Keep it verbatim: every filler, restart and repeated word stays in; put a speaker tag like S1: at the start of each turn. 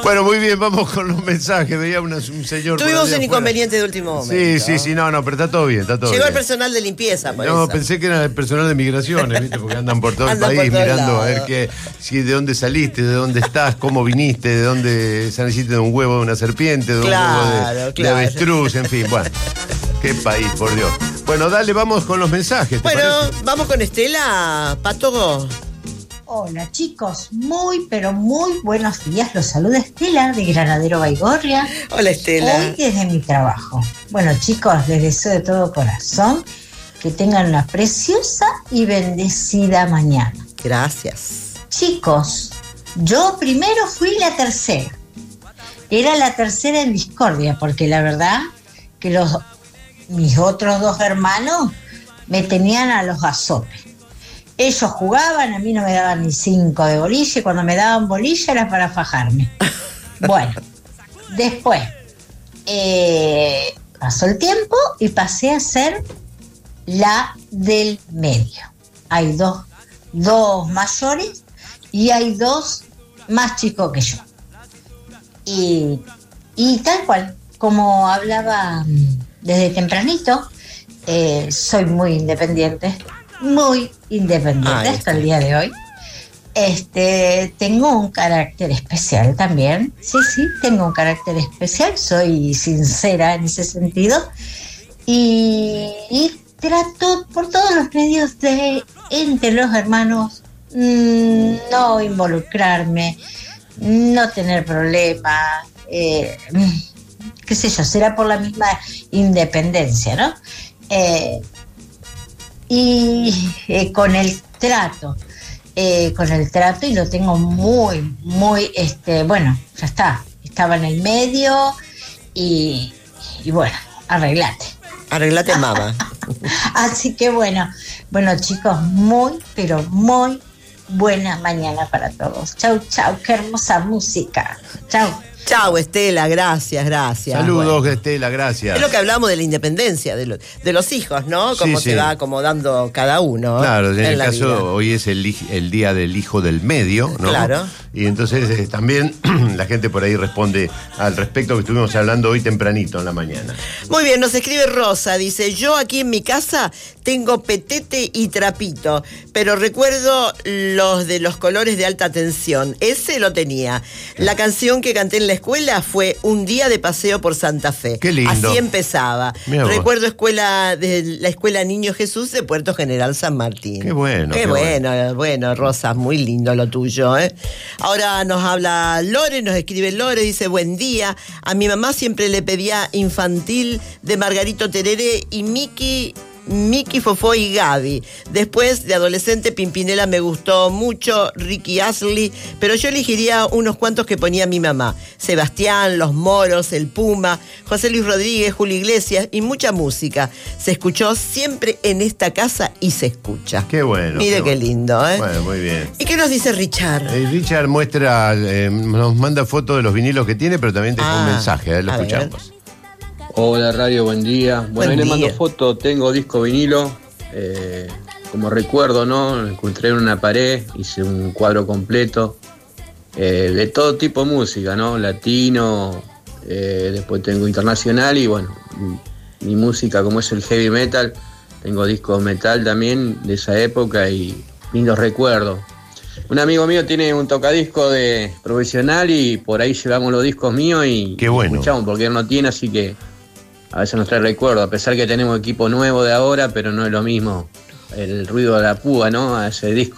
S1: Bueno, muy bien, vamos con los mensajes. Veía una, un señor.
S2: Tuvimos un inconveniente de último momento.
S1: Sí, sí, sí, no, no, pero está todo bien, está todo
S2: Llegó
S1: bien.
S2: el personal de limpieza, por
S1: No,
S2: eso.
S1: pensé que era el personal de migraciones, ¿viste? Porque andan por todo
S2: Andan
S1: el país
S2: por todos
S1: mirando a ver
S2: lados.
S1: qué, si de dónde saliste, de dónde estás, cómo viniste, de dónde se necesita de un huevo de una serpiente, de un
S2: Claro,
S1: huevo de,
S2: claro.
S1: de avestruz, en fin, bueno. Qué país, por Dios. Bueno, dale, vamos con los mensajes. ¿te
S2: Bueno,
S1: parece?
S2: vamos con Estela, Pato.
S3: Hola chicos, muy pero muy buenos días. Los saluda Estela de Granadero Baigorria.
S2: Hola, Estela.
S3: Hoy desde mi trabajo. Bueno chicos, les deseo de todo corazón que tengan una preciosa y bendecida mañana.
S2: Gracias.
S3: Chicos, yo primero fui la tercera. Era la tercera en discordia, porque la verdad que los, mis otros dos hermanos me tenían a los azotes. Ellos jugaban, a mí no me daban ni cinco de boliche, cuando me daban boliche era para fajarme. Bueno, después eh, pasó el tiempo y pasé a ser la del medio. Hay dos, dos mayores y hay dos más chicos que yo. Y, y tal cual, como hablaba desde tempranito, eh, soy muy independiente. Muy independiente
S2: Ahí
S3: hasta
S2: está.
S3: el día de hoy. Este, tengo un carácter especial también. Sí, sí, tengo un carácter especial. Soy sincera en ese sentido. Y, y trato por todos los medios de, entre los hermanos, mmm, no involucrarme, no tener problemas. Eh, qué sé yo, será por la misma independencia, ¿no? Eh, y eh, con el trato, eh, con el trato y lo tengo muy, muy, este, bueno, ya está, estaba en el medio y, y bueno, arreglate.
S2: Arreglate, mamá.
S3: Así que bueno, bueno chicos, muy, pero muy buena mañana para todos. Chau, chau, qué hermosa música. Chau.
S2: Chau, Estela, gracias, gracias.
S1: Saludos,
S2: Bueno,
S1: Estela, gracias.
S2: es lo que hablamos de la independencia, de, lo- de los hijos, ¿no? Cómo
S1: Sí,
S2: se
S1: sí.
S2: va acomodando cada uno.
S1: Claro, en, el
S2: la
S1: caso,
S2: vida.
S1: hoy es el, hij- el día del hijo del medio, ¿no?
S2: Claro.
S1: Y entonces eh, también la gente por ahí responde al respecto que estuvimos hablando hoy tempranito en la mañana.
S2: Muy bien, nos escribe Rosa, dice, yo aquí en mi casa tengo petete y trapito, pero recuerdo los de los colores de alta tensión, ese lo tenía. La canción que canté en la escuela fue Un día de paseo por Santa Fe.
S1: Qué lindo.
S2: Así empezaba.
S1: Mirá vos.
S2: Recuerdo escuela de la Escuela Niño Jesús de Puerto General San Martín.
S1: Qué bueno,
S2: Qué,
S1: qué
S2: bueno, bueno, Rosa, muy lindo lo tuyo, ¿eh? Ahora nos habla Lore, nos escribe Lore, dice, buen día. A mi mamá siempre le pedía infantil de Margarito Terere y Miki... Miki, Fofó y Gaby. Después de adolescente Pimpinela me gustó mucho, Ricky Astley, pero yo elegiría unos cuantos que ponía mi mamá. Sebastián, Los Moros, El Puma, José Luis Rodríguez, Julio Iglesias y mucha música. Se escuchó siempre en esta casa y se escucha.
S1: Qué bueno.
S2: Mire qué,
S1: bueno.
S2: lindo, ¿eh?
S1: Bueno, muy bien.
S2: ¿Y qué nos dice Richard?
S1: Eh, Richard muestra, eh, nos manda fotos de los vinilos que tiene, pero también deja
S2: Ah,
S1: un mensaje, a ver, lo
S2: a ver.
S1: escuchamos.
S4: Hola Radio, buen día. Bueno,
S2: Buen
S4: ahí le mando
S2: día.
S4: foto, tengo disco vinilo, eh, como recuerdo, ¿no? Lo encontré en una pared, hice un cuadro completo, eh, de todo tipo de música, ¿no? Latino, eh, después tengo internacional y bueno, mi, mi música como es el heavy metal, tengo discos metal también de esa época y lindos recuerdos. Un amigo mío tiene un tocadisco de profesional y por ahí llevamos los discos míos y
S1: Qué bueno.
S4: escuchamos porque él no tiene, así que a veces nos trae recuerdo, a pesar que tenemos equipo nuevo de ahora, pero no es lo mismo el ruido de la púa, ¿no? A ese disco.